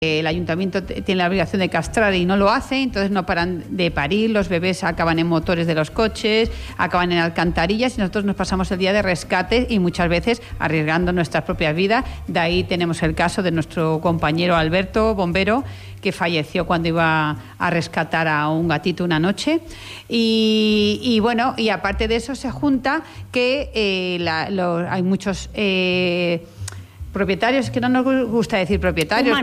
el ayuntamiento tiene la obligación de castrar y no lo hace, entonces no paran de parir, los bebés acaban en motores de los coches, acaban en alcantarillas y nosotros nos pasamos el día de rescate y muchas veces arriesgando nuestras propias vidas. De ahí tenemos el caso de nuestro compañero Alberto, bombero, que falleció cuando iba a rescatar a un gatito una noche. Y bueno, y aparte de eso se junta que hay muchos... propietarios, que no nos gusta decir propietarios,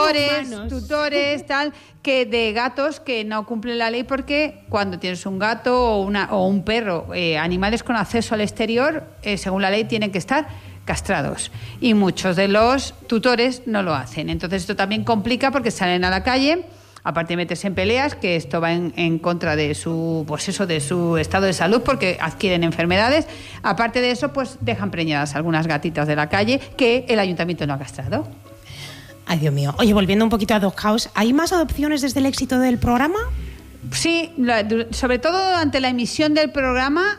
tutores, tal, que de gatos que no cumplen la ley, porque cuando tienes un gato o un perro, animales con acceso al exterior, según la ley tienen que estar castrados, y muchos de los tutores no lo hacen. Entonces esto también complica porque salen a la calle, aparte de meterse en peleas, que esto va en contra de su, pues eso, de su estado de salud, porque adquieren enfermedades. Aparte de eso, pues dejan preñadas algunas gatitas de la calle que el ayuntamiento no ha castrado. Ay, Dios mío. Oye, volviendo un poquito a Dog House, ¿hay más adopciones desde el éxito del programa? Sí, sobre todo ante la emisión del programa,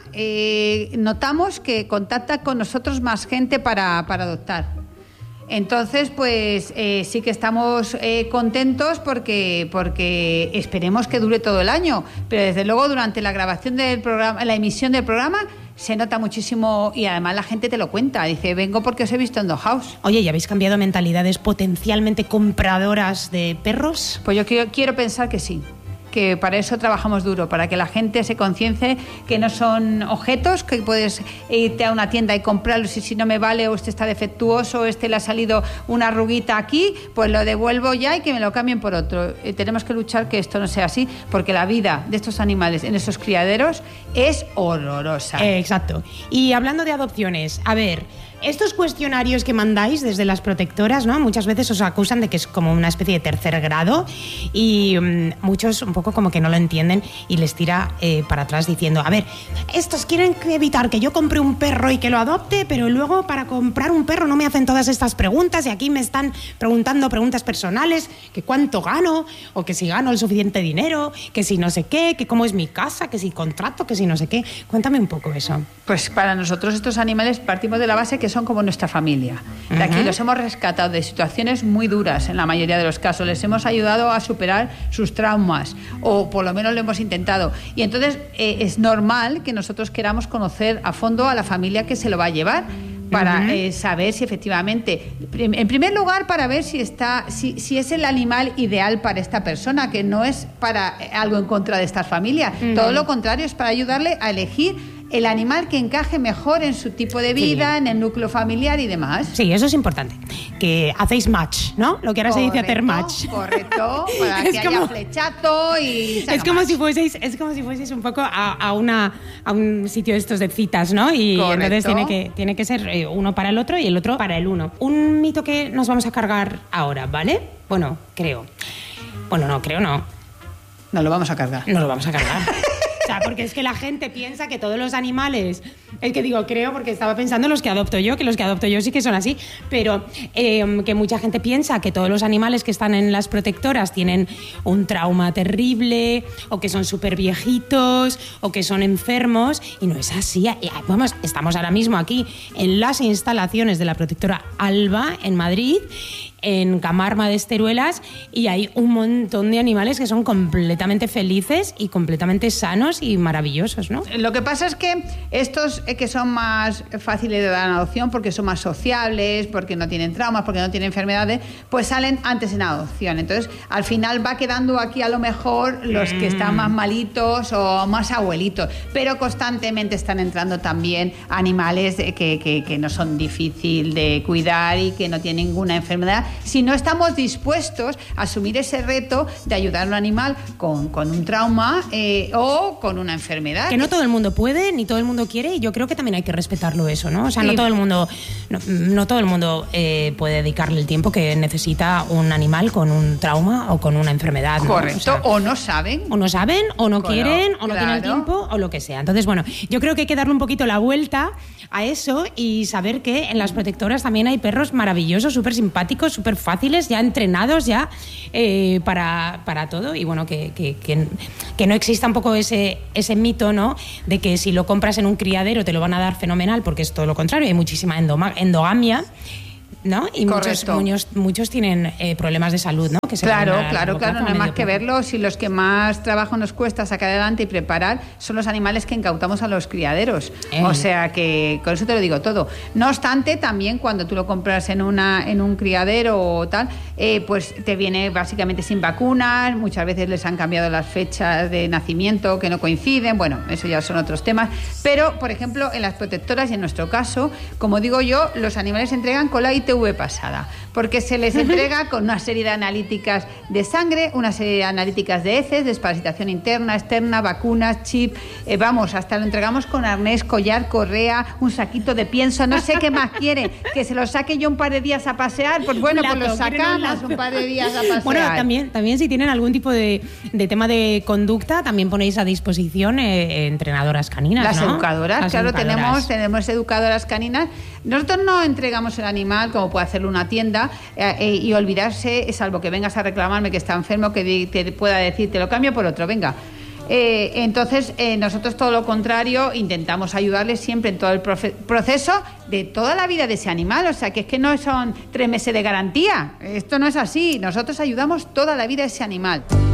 notamos que contacta con nosotros más gente para adoptar. Entonces, pues sí que estamos contentos porque esperemos que dure todo el año, pero desde luego durante la grabación del programa, la emisión del programa, se nota muchísimo y además la gente te lo cuenta, dice, vengo porque os he visto en Dog House. Oye, ¿y habéis cambiado mentalidades potencialmente compradoras de perros? Pues yo quiero pensar que sí, que para eso trabajamos duro, para que la gente se conciencie que no son objetos, que puedes irte a una tienda y comprarlos y si no me vale o este está defectuoso o este le ha salido una arruguita aquí, pues lo devuelvo ya y que me lo cambien por otro. Tenemos que luchar que esto no sea así, porque la vida de estos animales en esos criaderos es horrorosa. Exacto. Y hablando de adopciones, a ver, estos cuestionarios que mandáis desde las protectoras, ¿no? Muchas veces os acusan de que es como una especie de tercer grado y muchos un poco como que no lo entienden y les tira para atrás diciendo, a ver, estos quieren evitar que yo compre un perro y que lo adopte, pero luego para comprar un perro no me hacen todas estas preguntas y aquí me están preguntando preguntas personales, que cuánto gano o que si gano el suficiente dinero, que si no sé qué, que cómo es mi casa, que si contrato, que si no sé qué. Cuéntame un poco eso. Pues para nosotros estos animales partimos de la base que son como nuestra familia. De aquí los hemos rescatado de situaciones muy duras en la mayoría de los casos. Les hemos ayudado a superar sus traumas o por lo menos lo hemos intentado. Y entonces es normal que nosotros queramos conocer a fondo a la familia que se lo va a llevar para saber si efectivamente, en primer lugar, para ver si es el animal ideal para esta persona, que no es para algo en contra de esta familia. Todo lo contrario, es para ayudarle a elegir el animal que encaje mejor en su tipo de vida, en el núcleo familiar y demás. Sí, eso es importante. Que hacéis match, ¿no? Lo que ahora se dice hacer match. Correcto, para que haya flechazo y es como si fueseis un poco a un sitio de estos de citas, ¿no? Y correcto. Entonces tiene que ser uno para el otro y el otro para el uno. Un mito que nos vamos a cargar ahora, ¿vale? Bueno, creo. Bueno, no, creo no. No lo vamos a cargar. No lo vamos a cargar. O sea, porque es que la gente piensa que todos los animales... Es que digo, creo, porque estaba pensando en los que adopto yo, que los que adopto yo sí que son así, pero que mucha gente piensa que todos los animales que están en las protectoras tienen un trauma terrible, o que son súper viejitos, o que son enfermos, y no es así. Vamos, estamos ahora mismo aquí en las instalaciones de la protectora Alba, en Madrid, en Camarma de Esteruelas, y hay un montón de animales que son completamente felices y completamente sanos y maravillosos, ¿no? Lo que pasa es que estos que son más fáciles de dar en adopción porque son más sociables, porque no tienen traumas, porque no tienen enfermedades, pues salen antes en adopción. Entonces, al final va quedando aquí a lo mejor los que están más malitos o más abuelitos, pero constantemente están entrando también animales que no son difícil de cuidar y que no tienen ninguna enfermedad, si no estamos dispuestos a asumir ese reto de ayudar a un animal con un trauma o con una enfermedad. Que no todo el mundo puede, ni todo el mundo quiere, y yo creo que también hay que respetarlo eso, ¿no? O sea, no todo el mundo, no todo el mundo puede dedicarle el tiempo que necesita un animal con un trauma o con una enfermedad, ¿no? Correcto, o sea, o no saben, o no quieren, o no tienen tiempo, o lo que sea. Entonces, bueno, yo creo que hay que darle un poquito la vuelta a eso y saber que en las protectoras también hay perros maravillosos, súper simpáticos, súper fáciles, ya entrenados ya para todo, y bueno, que no exista un poco ese mito, ¿no? De que si lo compras en un criadero te lo van a dar fenomenal, porque es todo lo contrario, hay muchísima endogamia, ¿no? Y muchos tienen problemas de salud, ¿no? Que claro, no hay más que verlo. Si los que más trabajo nos cuesta sacar adelante y preparar son los animales que incautamos a los criaderos. O sea que con eso te lo digo todo. No obstante, también cuando tú lo compras en un criadero o tal, pues te viene básicamente sin vacunas, muchas veces les han cambiado las fechas de nacimiento que no coinciden, bueno, eso ya son otros temas, pero por ejemplo en las protectoras y en nuestro caso, como digo yo, los animales se entregan con la ITV pasada, porque se les entrega con una serie de analíticas de sangre, una serie de analíticas de heces, desparasitación interna, externa, vacunas, chip, vamos, hasta lo entregamos con arnés, collar, correa, un saquito de pienso, no sé qué más quiere, que se lo saque yo un par de días a pasear, pues bueno, pues lo sacamos un par de días a pasear. Bueno, también si tienen algún tipo de tema de conducta, también ponéis a disposición entrenadoras caninas, Las ¿no? educadoras, claro, tenemos educadoras caninas. Nosotros no entregamos el animal como puede hacerlo una tienda y olvidarse, salvo que vengas a reclamarme que está enfermo, que te pueda decir, te lo cambio por otro, venga. Entonces, nosotros todo lo contrario, intentamos ayudarles siempre en todo el proceso de toda la vida de ese animal, o sea, que es que no son 3 meses de garantía, esto no es así, nosotros ayudamos toda la vida a ese animal.